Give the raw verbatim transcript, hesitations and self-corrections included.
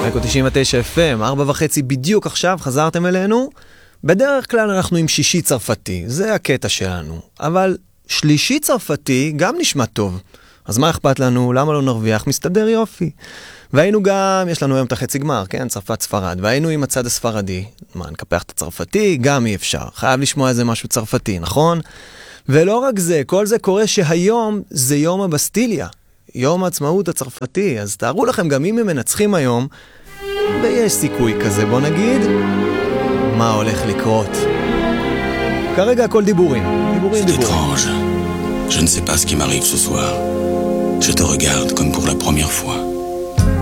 רקו תשעים ותשע אף אם, ארבע וחצי בדיוק עכשיו, חזרתם אלינו. בדרך כלל אנחנו עם שישי צרפתי, זה הקטע שלנו. אבל שלישי צרפתי גם נשמע טוב. אז מה אכפת לנו? למה לא נרוויח? מסתדר יופי. והיינו גם, יש לנו היום את החצי גמר, כן? צרפת ספרד. והיינו עם הצד הספרדי. מה, נקפח את הצרפתי? גם אי אפשר. חייב לשמוע איזה משהו צרפתי, נכון? ולא רק זה, כל זה קורה שהיום זה יום הבסטיליה. יום העצמאות הצרפתי. אז תארו לכם, גם אם הם מנצחים היום, ויש סיכוי כזה, בוא נגיד, מה הולך לקרות? כרגע הכל דיבורים. דיבורים, C'est דיבורים. étrange. Je ne sais pas ce qui m'arrive ce soir. Je te regarde comme pour la première fois.